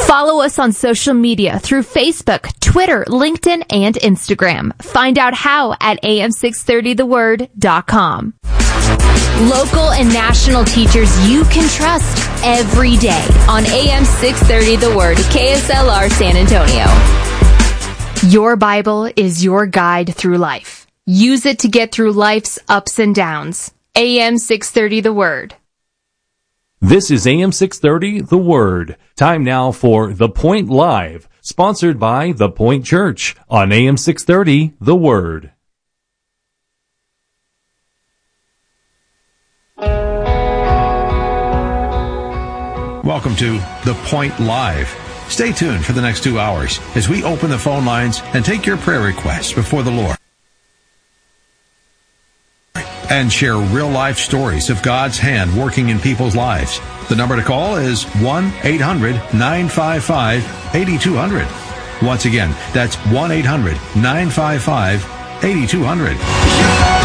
Follow us on social media through Facebook, Twitter, LinkedIn, and Instagram. Find out how at am630theword.com. Local and national teachers you can trust every day on AM630 The Word, KSLR San Antonio. Your Bible is your guide through life. Use it to get through life's ups and downs. AM630 The Word. This is AM630 The Word. Time now for The Point Live, sponsored by The Point Church on AM630 The Word. Welcome to The Point Live. Stay tuned for the next 2 hours as we open the phone lines and take your prayer requests before the Lord and share real-life stories of God's hand working in people's lives. The number to call is 1-800-955-8200. Once again, that's 1-800-955-8200.